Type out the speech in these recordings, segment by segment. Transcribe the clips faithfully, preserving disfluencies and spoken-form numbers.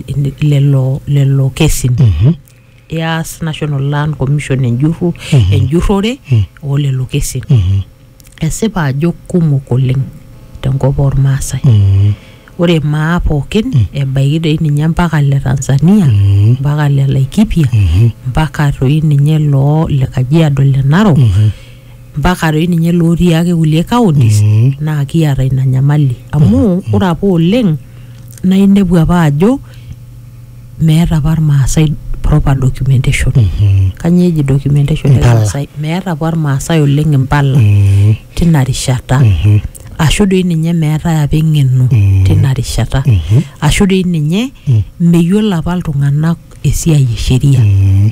lelo lelo kesin Mhm. Yes, National Land Commission enjuru enjurore o lelo kesin Mhm. esipa ajo kumok oleng tenkop ormaasai Mhm. ore maa pookin ebaiki doi ninye mpaka le Tanzania Mhm. mpaka le Laikipia Mhm. mpaka doi ninye loo le Kajiado le Narok Mhm. mpaka doi ninye lotii ake kulie counties Mhm. naa kiata ina nyamali amu ore apa oleng naa inepu apa ajo meeta apa irmaasai proper documentation Mhm. kanyio eji documentation Impala. irmaasai meeta apa irmaasai oleng impala Mhm. tina rishata Mhm. ashu doi ninye meetai apa eng'eno Mhm. tina rishata Mhm. ashu doi ninye Mhm. meyiolo apa iltung'anak esiai e sheria Mhm.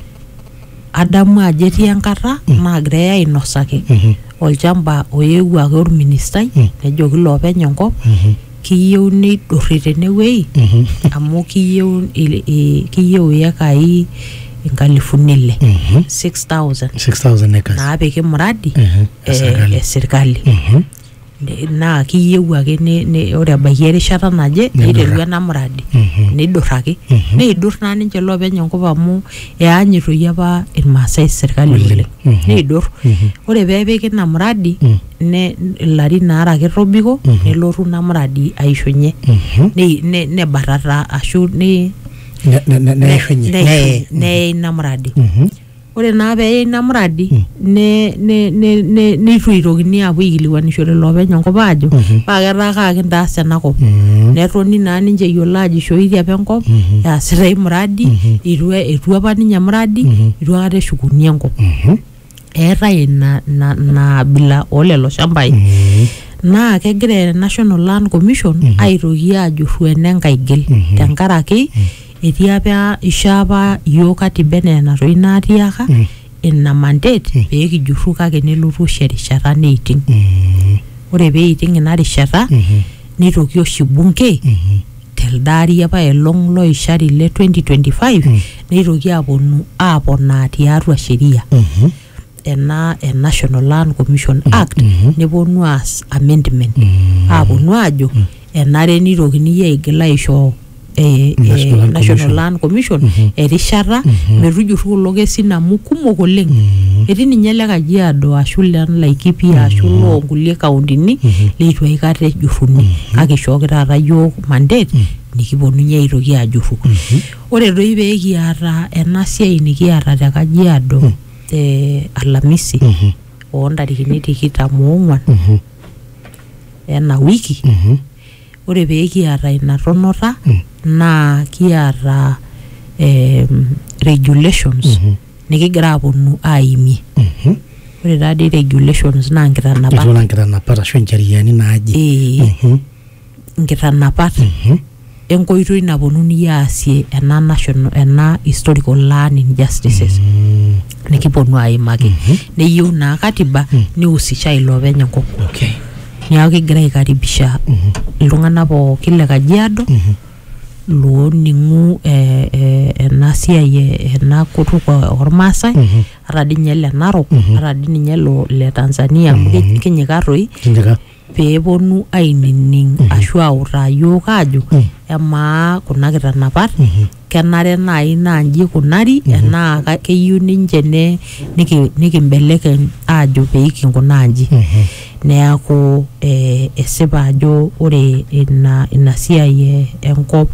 adamu ajo etii enkata naagirai ainosaki Mhm. olchamba oewuo ake orministai nejoki loopeny enkop Mhm. kiyieu neidurri tenewuei Mhm. amu kiyieu il- i- kiyieu iyekai inkalifuni ile Mhm. six thousand six thousand acres. naapiki muradi Mhm. eh, e sirkali Mhm. Ne- naa kiyieu ake ne- ne- ore ebaiki erishata naje Nidurra. neiteru ena muradi Mhm. neidurraki Mhm. neidurr naa ninche loopeny enkop amu eanyitoi apa irmaasai sirkali Oleng. oleng Mhm. neidurr Mhm. ore peepiki ina muradi Mhm. ne ilarin aare ake etobiko Mhm. nelotu ina muradi aishunye Mhm. ne- ne- nebatata ashu ne Ne- ne- ne- neishunye. ne- Neye. neye ina muradi Mhm. ore naa peye ina muradi Mm. ne ne ne ne neitu eitokini apuo aikilikuanishore loopeny enkop aajo Mhm. paa ketaa kaa kintaas enakop Mhm. netoni naa ninche eyiolo ajo ishooitie apa enkop Mhm. easitai muradi Mhm. itu etu apa ninye muradi Mhm. itu akata eshukuni enkop Mhm. eetai ina na na abila olelo shambai Mhm. naa kegira National Land Commission aitoki ajurru enenkai gil Mhm. tenkaraki etii apa ishaa apa iyiok katiba enaa enatoi naatiaka Mhm. ina mandate pee kijurru kake nelotu oshi erishata neiting Mhm. ore pee eiting ina rishata Mhm. nitoki oshi bunge Mhm. telde ari apa elong loishari le twenty twenty-five Mm. neitoki aponu aaponaa tiatua sheria Mhm. ena e National Land Commission Act Mhm. neponu aas amendment Mhm. aaponu aajo enare nitokini aigil aisho eh, National eh, Land National Commission. Land Commission Mhm. erishata Mhm. metujurru kulo kesin amu kumok oleng Mhm. etii ninye le Kajiado ashu le Laikipia ashu loo nkulie kauntini Mhm. leitu aikata ejurruni kake ishooki taata yiok mandate nikiponunye aitoki ajurru ore doi pee kiata ena siai nikiata te Kajiado eh, Alamisi Mhm. oontarikini tikitam oong'wan Mhm. ena wiki Mhm. ore pee kiata ina tonota Mm. naa kiata em, regulations Mhm. nikigira aponu aimie Mhm. ore taadii regulations naa nkitanapat Etuula nkitanapat ashu ncheriani naaje. eh, Mhm. nkitanapat Mhm. enkoitoi naponunui aasie ena national ena historical land injustices Mhm. nikiponu aimaki neyieu naa katiba nihusisha iloopeny enkop Okay. neeku kigira aikaribisha iltung'anak pookin le Kajiado Mhm. looning'u eh, eh, ena siai eh, ena kutuk ormaasai Mhm. ata dii ninye le Narok Mhm. ata dii ninye lo le Tanzania amu Mhm. kinyika toi Kinyika. peeponu ainining ashu autaa yiok aajo Mhm. emaa kuna kitanapat Mhm. kenare naaji naa nji ikunari enaa ka- keyieu ninche ne niki- nikimbelekeny aajo pee kinkunaa nji Mhm. neeku eh, esipa ajo ore ina ina siai eh, enkop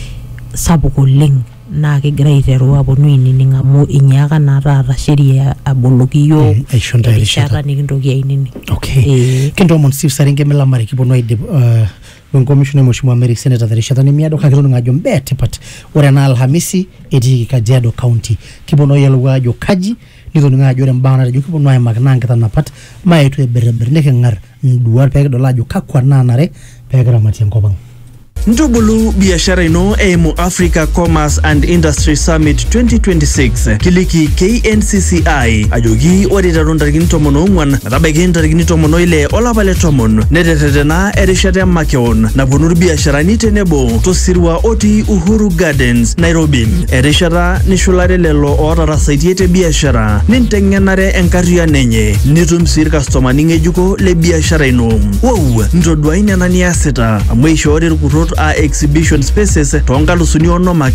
sapuk oleng naa kigira aiteru aponu ainining amu inyaaka naa taata sheria aboloki yiok Mhm. Aisho ntae erishata. erishata nikintoki ainining Okay. Eh. Kintoomon Steve Saringe milamari kiponu aidip uh, wenkomishona mheshimiwa Mary Senator terishata nemiado kake toning'o ajo mbaa etipat ore ena Alhamisi etii Kajiado County kiponu ayiolou ajo kaji nitoning'o ajo ore mbaa natejo kiponu aimaki naa nkitanapat maetu eberber niking'ar nduat peekidol ajo kakwa naanare peekiramatie enkop ang'. Ntubulu biashara ino eimu Africa Commerce and Industry Summit twenty twenty-six kiliki K N C C I ajoki ore iteru ntarikini tomon oong'wan metabaiki ntarikini tomon oile olapa le tomon netetetena erishata emakeon naponu irbiasharani tenebo tosirua otii Uhuru Gardens Nairobi erishata nishulare lelo ootarasaitie te biashara ninteng'enare enkarriyiano enye nitum sii irkastomani ng'ejuko le biashara ino wow ntoduai nena niasita amu eishoori irkurrot a exhibition spaces toonkalusuni onom